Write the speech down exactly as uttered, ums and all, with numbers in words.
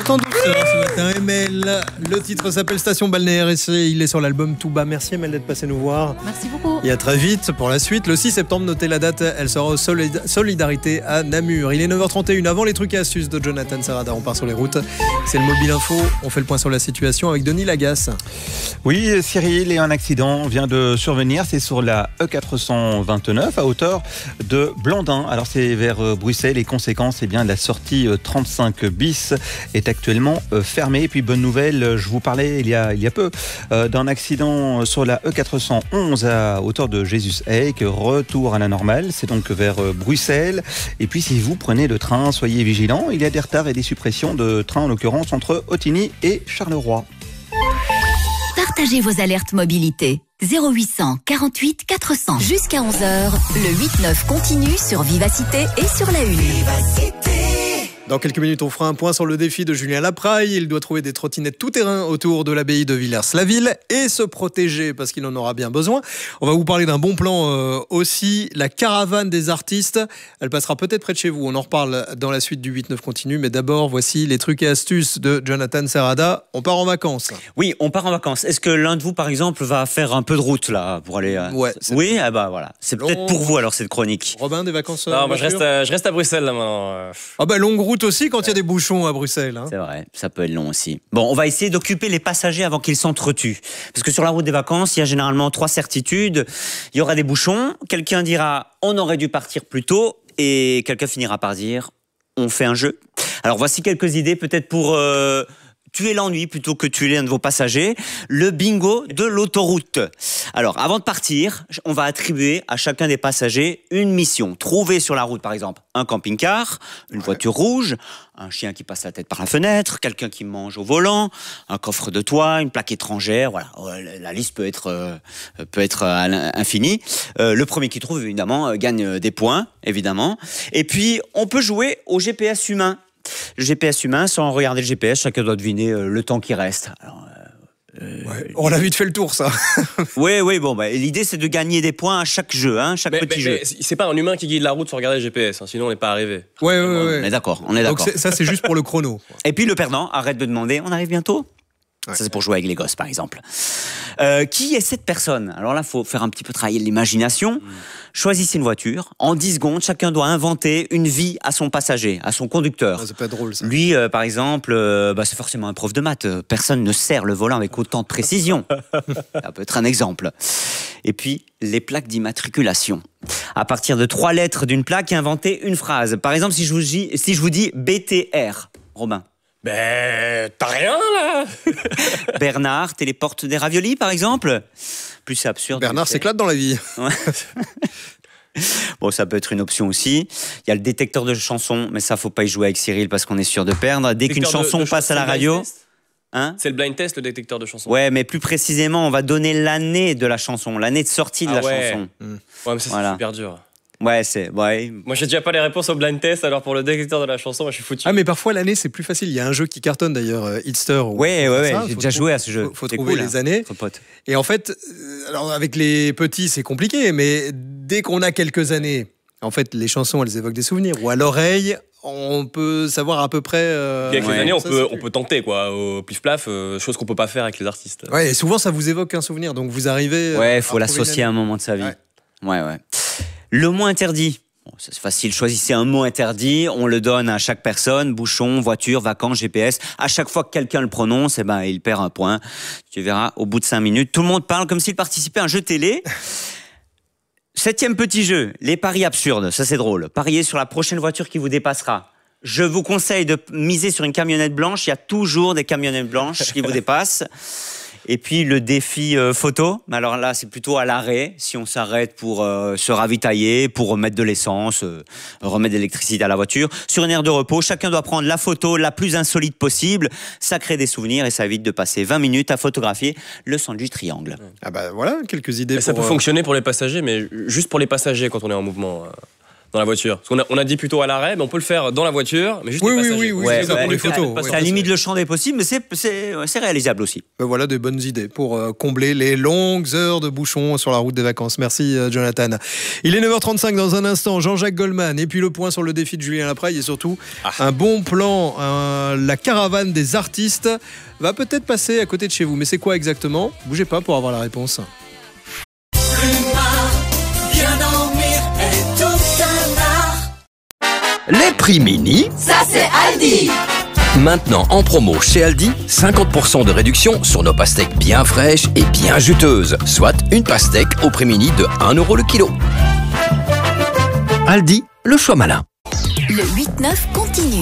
Tout en douceur ce matin, Emel. Le titre s'appelle Station Balnéaire et il est sur l'album Tout Bas. Merci Emel d'être passé nous voir. Merci beaucoup. Et à très vite pour la suite. Le six septembre, notez la date, elle sera au Solid- Solidarité à Namur. Il est neuf heures trente et une. Avant les trucs et astuces de Jonathan Serrada, on part sur les routes. C'est le Mobile Info. On fait le point sur la situation avec Denis Lagasse. Oui, Cyril, et un accident vient de survenir. C'est sur la E quatre cent vingt-neuf à hauteur de Blandin. Alors c'est vers Bruxelles. Les conséquences, eh bien, la sortie trente-cinq bis est actuellement fermée. Et puis bonne nouvelle, je vous parlais il y a, il y a peu euh, d'un accident sur la E quatre cent onze à hauteur de Jesus-Eyck. Retour à la normale, c'est donc vers Bruxelles. Et puis si vous prenez le train, soyez vigilants. Il y a des retards et des suppressions de trains, en l'occurrence entre Ottignies et Charleroi. Partagez vos alertes mobilité. zéro huit cent quarante-huit quatre cents. Jusqu'à onze heures, le huit neuf continue sur Vivacité et sur la Une. Dans quelques minutes, on fera un point sur le défi de Julien Lapraille. Il doit trouver des trottinettes tout-terrain autour de l'abbaye de Villers-la-Ville et se protéger parce qu'il en aura bien besoin. On va vous parler d'un bon plan euh, aussi, la caravane des artistes. Elle passera peut-être près de chez vous. On en reparle dans la suite du huit neuf continue. Mais d'abord, voici les trucs et astuces de Jonathan Serrada. On part en vacances. Oui, on part en vacances. Est-ce que l'un de vous, par exemple, va faire un peu de route là pour aller euh... Ouais. Oui, ah bah voilà. C'est Long... peut-être pour vous alors cette chronique. Robin, des vacances. Non, moi je reste, à, je reste à Bruxelles là maintenant. Ah bah longue route aussi quand il y a des bouchons à Bruxelles. Hein. C'est vrai, ça peut être long aussi. Bon, on va essayer d'occuper les passagers avant qu'ils s'entretuent. Parce que sur la route des vacances, il y a généralement trois certitudes. Il y aura des bouchons, quelqu'un dira on aurait dû partir plus tôt, et quelqu'un finira par dire on fait un jeu. Alors voici quelques idées peut-être pour euh, tuer l'ennui plutôt que tuer l'un de vos passagers. Le bingo de l'autoroute. Alors avant de partir, on va attribuer à chacun des passagers une mission. Trouver sur la route par exemple un camping-car, une ouais. voiture rouge, un chien qui passe la tête par la fenêtre, quelqu'un qui mange au volant, un coffre de toit, une plaque étrangère, voilà. La liste peut être, euh, peut être infinie. Euh, le premier qui trouve, évidemment, euh, gagne des points, évidemment. Et puis, on peut jouer au G P S humain. Le G P S humain, sans regarder le G P S, chacun doit deviner euh, le temps qui reste. Alors, Euh, ouais, on a vite fait le tour, ça. Oui, oui, bon, bah, l'idée c'est de gagner des points à chaque jeu, hein, chaque mais, petit mais, jeu. Mais c'est pas un humain qui guide la route sans regarder le G P S, hein, sinon on n'est pas arrivé. Ouais, ouais, ouais. On est d'accord, on est d'accord. Donc ça c'est juste pour le chrono. Et puis le perdant arrête de demander, on arrive bientôt. Ouais. Ça c'est pour jouer avec les gosses par exemple. Euh, qui est cette personne? Alors là, il faut faire un petit peu travailler l'imagination. Mmh. Choisissez une voiture. En dix secondes, chacun doit inventer une vie à son passager, à son conducteur. Ah, c'est pas drôle ça. Lui, euh, par exemple, euh, bah, c'est forcément un prof de maths. Personne ne serre le volant avec autant de précision. Ça peut être un exemple. Et puis, les plaques d'immatriculation. À partir de trois lettres d'une plaque, inventez une phrase. Par exemple, si je vous dis, si je vous dis B T R, Robin. Ben, t'as rien là. Bernard téléporte des raviolis, par exemple. Plus c'est absurde. Bernard s'éclate dans la vie. Ouais. Bon, ça peut être une option aussi. Il y a le détecteur de chansons, mais ça, faut pas y jouer avec Cyril parce qu'on est sûr de perdre. Dès qu'une chanson de, de passe à la radio... Hein? C'est le blind test, le détecteur de chansons. Ouais, mais plus précisément, on va donner l'année de la chanson, l'année de sortie de ah la ouais. chanson. Mmh. Ouais, mais ça, voilà. c'est super dur. Ouais, c'est. Ouais. Moi, j'ai déjà pas les réponses au blind test, alors pour le détecteur de la chanson, moi, je suis foutu. Ah, mais parfois l'année, c'est plus facile. Il y a un jeu qui cartonne d'ailleurs, euh, Hitster. Ouais, ouais, ouais. J'ai déjà joué à ce jeu. Faut, faut trouver cool, les années. Hein, et en fait, euh, alors avec les petits, c'est compliqué, mais dès qu'on a quelques années, en fait, les chansons, elles évoquent des souvenirs. Ou à l'oreille, on peut savoir à peu près. Euh, il y a quelques ouais, années, on ça, peut, on peut tenter, quoi, au pif-plaf, euh, chose qu'on peut pas faire avec les artistes. Ouais, et souvent, ça vous évoque un souvenir. Donc vous arrivez. Ouais, il faut l'associer à un moment de sa vie. Ouais, ouais. ouais. Le mot interdit. Bon, c'est facile, choisissez un mot interdit, on le donne à chaque personne, bouchon, voiture, vacances, G P S. À chaque fois que quelqu'un le prononce, eh ben, il perd un point. Tu verras, au bout de cinq minutes, tout le monde parle comme s'il participait à un jeu télé. Septième petit jeu, les paris absurdes, ça c'est drôle. Pariez sur la prochaine voiture qui vous dépassera. Je vous conseille de miser sur une camionnette blanche, il y a toujours des camionnettes blanches qui vous dépassent. Et puis le défi euh, photo, alors là c'est plutôt à l'arrêt, si on s'arrête pour euh, se ravitailler, pour remettre de l'essence, euh, remettre de l'électricité à la voiture. Sur une aire de repos, chacun doit prendre la photo la plus insolite possible, ça crée des souvenirs et ça évite de passer vingt minutes à photographier le sandwich triangle. Ah bah voilà, quelques idées. Mais ça pour, peut euh... fonctionner pour les passagers, mais juste pour les passagers quand on est en mouvement. dans la voiture. Parce qu'on a, on a dit plutôt à l'arrêt, mais on peut le faire dans la voiture, mais juste Oui, les oui, passagers. oui, oui, Ouais, c'est ça, ouais, pour les ça- photos. Ça ouais. limite le champ des possibles, mais c'est, c'est, c'est réalisable aussi. Ben voilà des bonnes idées pour euh, combler les longues heures de bouchons sur la route des vacances. Merci euh, Jonathan. Il est neuf heures trente-cinq dans un instant, Jean-Jacques Goldman, et puis le point sur le défi de Julien Lapraille, et surtout Ah. un bon plan, un- la caravane des artistes va peut-être passer à côté de chez vous. Mais c'est quoi exactement? Bougez pas pour avoir la réponse. Les prix mini, Ça c'est Aldi. maintenant en promo chez Aldi, cinquante pour cent de réduction sur nos pastèques bien fraîches et bien juteuses, soit une pastèque au prix mini de un euro le kilo. Aldi, le choix malin. Le huit neuf continue.